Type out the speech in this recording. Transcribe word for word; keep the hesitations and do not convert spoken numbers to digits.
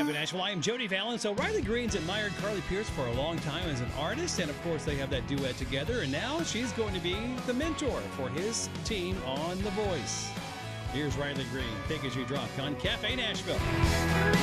Cafe Nashville. I am Jody Fallon. So Riley Green's admired Carly Pearce for a long time as an artist, and of course they have that duet together, and now she's going to be the mentor for his team on The Voice. Here's Riley Green. Take as you drop on Cafe Nashville.